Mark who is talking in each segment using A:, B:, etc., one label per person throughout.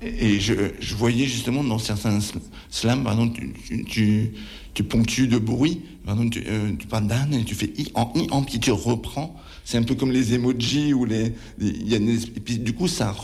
A: Et je voyais justement dans certains slams, par exemple, tu ponctues de bruit. Par exemple, tu parles d'âne et tu fais i en, puis tu reprends. C'est un peu comme les emojis ou et puis du coup, ça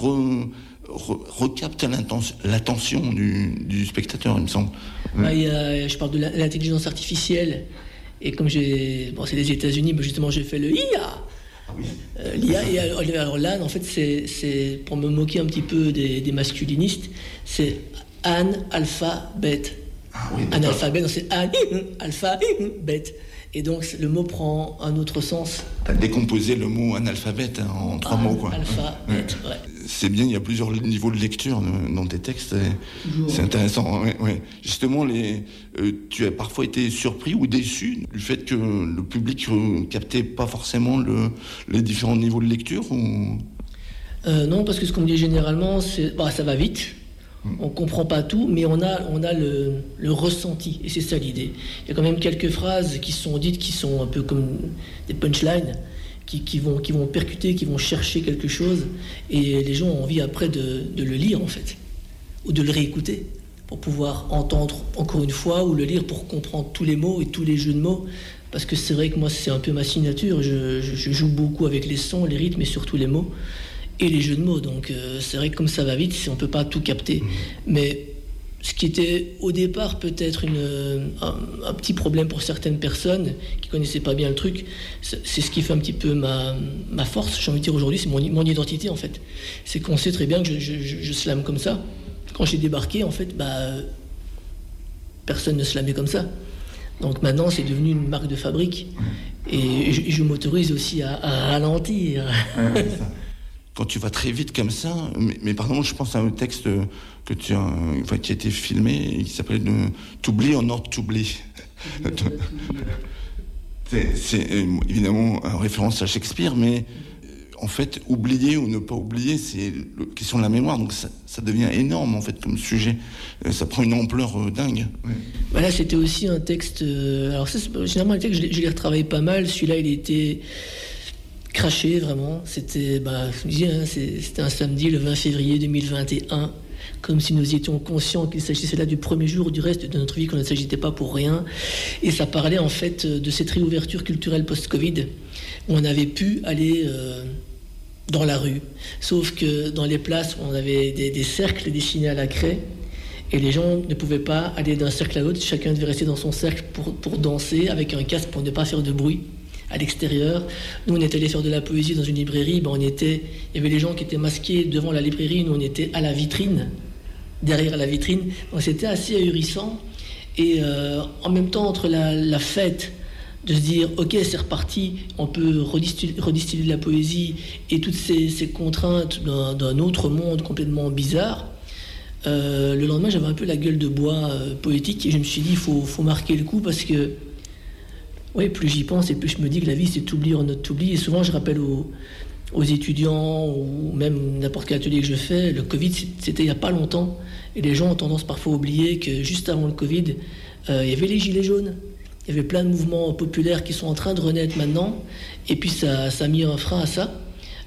A: recapte l'attention du spectateur, il me semble.
B: Je parle de l'intelligence artificielle. Et comme c'est les États-Unis, mais justement, j'ai fait le IA. L'IA, et alors l'âne, en fait, c'est pour me moquer un petit peu des masculinistes, c'est analphabet. Analphabet, donc c'est alphabet. Et donc le mot prend un autre sens.
A: T'as décomposé le mot analphabète en 3 mots, quoi.
B: Alphabet, ouais.
A: C'est bien, il y a plusieurs niveaux de lecture dans tes textes. C'est intéressant. Ouais. Justement, tu as parfois été surpris ou déçu du fait que le public captait pas forcément les différents niveaux de lecture ou...
B: Non, parce que ce qu'on me dit généralement, c'est ça va vite. On comprend pas tout, mais on a le ressenti, et c'est ça l'idée. Il y a quand même quelques phrases qui sont dites qui sont un peu comme des punchlines, qui vont percuter, qui vont chercher quelque chose, et les gens ont envie après de le lire en fait, ou de le réécouter pour pouvoir entendre encore une fois, ou le lire pour comprendre tous les mots et tous les jeux de mots. Parce que c'est vrai que moi c'est un peu ma signature. Je joue beaucoup avec les sons, les rythmes et surtout les mots. Et les jeux de mots, donc c'est vrai que comme ça va vite, on ne peut pas tout capter. Mais ce qui était au départ peut-être un petit problème pour certaines personnes qui ne connaissaient pas bien le truc, c'est ce qui fait un petit peu ma force, j'ai envie de dire aujourd'hui, c'est mon identité en fait. C'est qu'on sait très bien que je slame comme ça. Quand j'ai débarqué, en fait, personne ne slamait comme ça. Donc maintenant, c'est devenu une marque de fabrique. Et je m'autorise aussi à ralentir.
A: Ouais, quand tu vas très vite comme ça, mais pardon, je pense à un texte qui a été filmé et qui s'appelait « T'oublies or not t'oublies ». C'est évidemment une référence à Shakespeare, mais en fait, oublier ou ne pas oublier, c'est la question de la mémoire. Donc ça devient énorme en fait comme sujet. Ça prend une ampleur dingue. Ouais.
B: Là, c'était aussi un texte... alors ça, généralement, les textes, je les retravaille pas mal. Celui-là, il était... craché vraiment, c'était un samedi le 20 février 2021, comme si nous étions conscients qu'il s'agissait là du premier jour du reste de notre vie, qu'on ne s'agissait pas pour rien. Et ça parlait en fait de cette réouverture culturelle post-Covid, où on avait pu aller dans la rue, sauf que dans les places on avait des cercles dessinés à la craie, et les gens ne pouvaient pas aller d'un cercle à l'autre, chacun devait rester dans son cercle pour danser avec un casque pour ne pas faire de bruit à l'extérieur. Nous, on était allés faire de la poésie dans une librairie. Il y avait les gens qui étaient masqués devant la librairie. Nous, on était à la vitrine, derrière la vitrine. Donc, c'était assez ahurissant. Et en même temps, entre la fête, de se dire, ok, c'est reparti, on peut redistiller de la poésie, et toutes ces contraintes d'un autre monde complètement bizarre, le lendemain, j'avais un peu la gueule de bois poétique, et je me suis dit, il faut marquer le coup, parce que oui, plus j'y pense et plus je me dis que la vie c'est t'oublier ou ne t'oublier. Et souvent je rappelle aux étudiants ou même n'importe quel atelier que je fais, le Covid c'était il n'y a pas longtemps et les gens ont tendance parfois à oublier que juste avant le Covid, il y avait les gilets jaunes. Il y avait plein de mouvements populaires qui sont en train de renaître maintenant et puis ça a mis un frein à ça.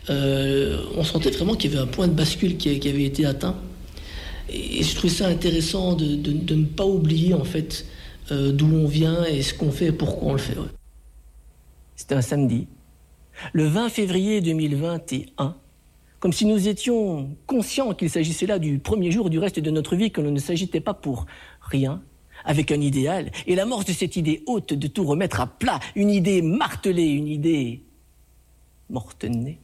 B: On sentait vraiment qu'il y avait un point de bascule qui avait été atteint. Et je trouvais ça intéressant de ne pas oublier en fait d'où on vient et ce qu'on fait et pourquoi on le fait. Ouais. C'était un samedi, le 20 février 2021, comme si nous étions conscients qu'il s'agissait là du premier jour du reste de notre vie, que l'on ne s'agitait pas pour rien, avec un idéal, et l'amorce de cette idée haute de tout remettre à plat, une idée martelée, une idée morte-née.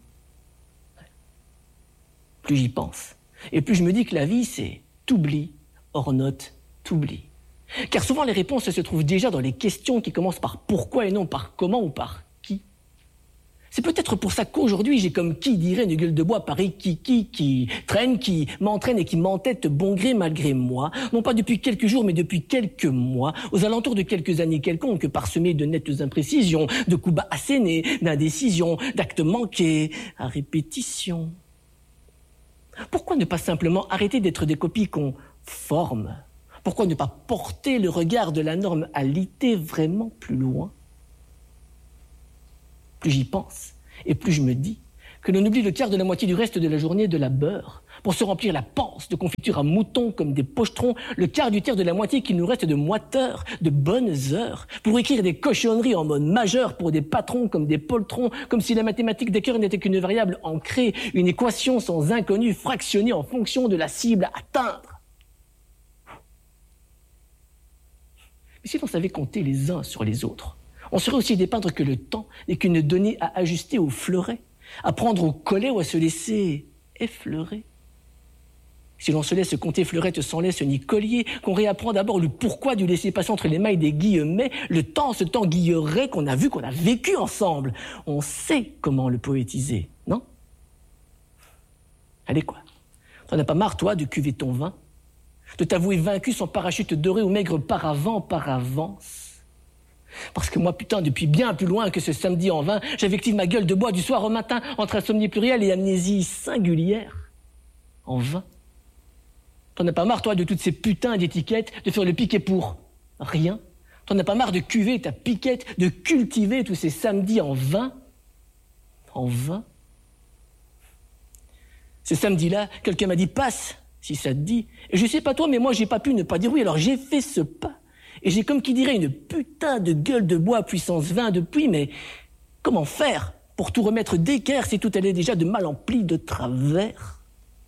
B: Plus j'y pense, et plus je me dis que la vie c'est t'oublies, or not t'oublies. Car souvent les réponses se trouvent déjà dans les questions qui commencent par pourquoi et non par comment ou par qui. C'est peut-être pour ça qu'aujourd'hui j'ai comme qui dirait une gueule de bois pareil qui traîne, qui m'entraîne et qui m'entête bon gré malgré moi, non pas depuis quelques jours mais depuis quelques mois, aux alentours de quelques années quelconques, parsemées de nettes imprécisions, de coups bas assénés, d'indécisions, d'actes manqués, à répétition. Pourquoi ne pas simplement arrêter d'être des copies qu'on forme ? Pourquoi ne pas porter le regard de la norme à l'ité vraiment plus loin ? Plus j'y pense, et plus je me dis que l'on oublie le quart de la moitié du reste de la journée de la beurre pour se remplir la panse de confiture à mouton comme des pochetrons, le quart du tiers de la moitié qu'il nous reste de moiteurs, de bonnes heures, pour écrire des cochonneries en mode majeur pour des patrons comme des poltrons, comme si la mathématique des cœurs n'était qu'une variable ancrée, une équation sans inconnu fractionnée en fonction de la cible à atteindre. Mais si l'on savait compter les uns sur les autres, on saurait aussi dépeindre que le temps n'est qu'une donnée à ajuster au fleuret, à prendre au collet ou à se laisser effleurer. Si l'on se laisse compter fleurette sans laisse ni collier, qu'on réapprend d'abord le pourquoi du laisser-passer entre les mailles des guillemets, le temps, ce temps guilleret qu'on a vu, qu'on a vécu ensemble. On sait comment le poétiser, non? Allez quoi, t'en as pas marre, toi, de cuver ton vin? De t'avouer vaincu sans parachute doré ou maigre paravent, par avance? Parce que moi, putain, depuis bien plus loin que ce samedi en vain, j'invective ma gueule de bois du soir au matin entre insomnie plurielle et amnésie singulière. En vain. T'en as pas marre, toi, de toutes ces putains d'étiquettes, de faire le piquet pour rien? T'en as pas marre de cuver ta piquette, de cultiver tous ces samedis en vain? En vain? Ce samedi-là, quelqu'un m'a dit « passe », si ça te dit. Et je sais pas toi, mais moi, j'ai pas pu ne pas dire oui, alors j'ai fait ce pas. Et j'ai comme qui dirait une putain de gueule de bois puissance 20 depuis, mais comment faire pour tout remettre d'équerre si tout allait déjà de mal en pli de travers?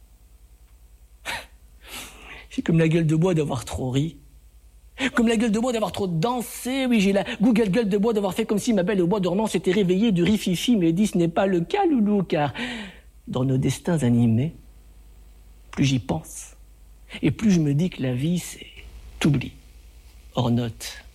B: J'ai comme la gueule de bois d'avoir trop ri. Comme la gueule de bois d'avoir trop dansé. Oui, j'ai la Google gueule de bois d'avoir fait comme si ma belle au bois dormant s'était réveillée du rififi, mais dit ce n'est pas le cas, loulou, car dans nos destins animés, plus j'y pense, et plus je me dis que la vie, c'est t'oublies. Hors note.